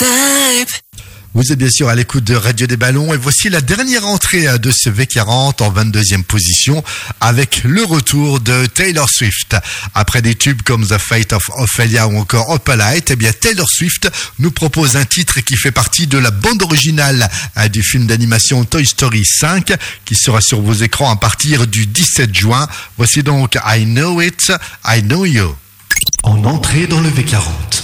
Vous êtes bien sûr à l'écoute de Radio des Ballons et voici la dernière entrée de ce V40 en 22e position avec le retour de Taylor Swift. Après des tubes comme The Fate of Ophelia ou encore Opalite, eh bien Taylor Swift nous propose un titre qui fait partie de la bande originale du film d'animation Toy Story 5 qui sera sur vos écrans à partir du 17 juin. Voici donc I Know It, I Know You. En entrée dans le V40.